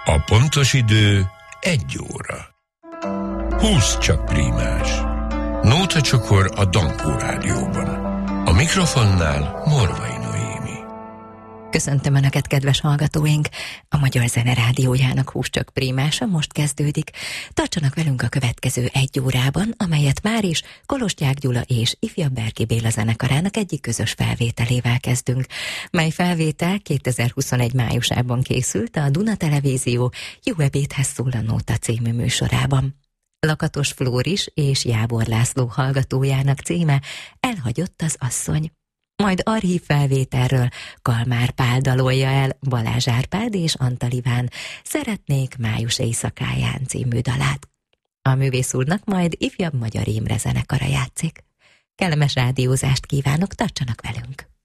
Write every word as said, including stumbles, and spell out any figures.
A pontos idő egy óra. Húsz csak prímás. Nóta csokor a Dankó Rádióban. A mikrofonnál Morvai Noémi. Köszöntöm Önöket, kedves hallgatóink! A Magyar Zene Rádiójának Húsz csak prímása most kezdődik. Tartsanak velünk a következő egy órában, amelyet már is Kolosgyák Gyula és Ifjabb Berki Béla zenekarának egyik közös felvételével kezdünk, mely felvétel kétezer-huszonegy májusában készült a Duna Televízió Jó ebédhez szól a Nóta című műsorában. Lakatos Flóris és Jábor László hallgatójának címe Elhagyott az asszony. Majd archív felvételről Kalmár Pál dalolja el Balázs Árpád és Antal Iván Szeretnék május éjszakáján című dalát. A művész úrnak majd Ifjabb Magyar Imre zenekara játszik. Kellemes rádiózást kívánok, tartsanak velünk!